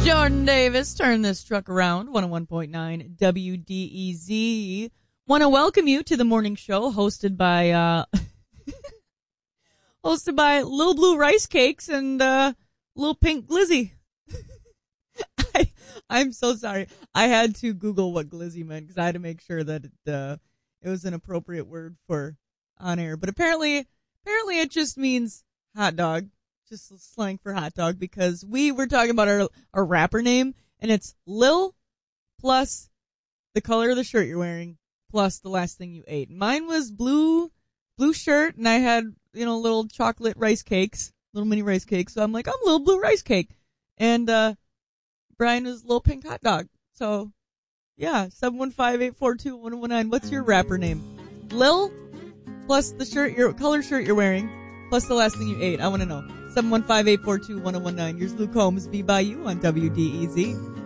Jordan Davis, turn this truck around, 101.9 WDEZ. Want to welcome you to the morning show hosted by Lil Blue Rice Cakes and Lil Pink Glizzy. I'm so sorry. I had to Google what glizzy meant because I had to make sure that it was an appropriate word for on air. But apparently it just means hot dog. Just slang for hot dog, because we were talking about our rapper name, and it's Lil plus the color of the shirt you're wearing plus the last thing you ate. Mine was blue shirt, and I had, little chocolate rice cakes, little mini rice cakes. So I'm like, I'm Lil Blue Rice Cake. And Brian was Lil Pink Hot Dog. So, yeah, 715-842-1019. What's your rapper name? Lil plus the color shirt you're wearing plus the last thing you ate. I want to know. 715-842-1019. Here's Luke Combs, Be By You on WDEZ.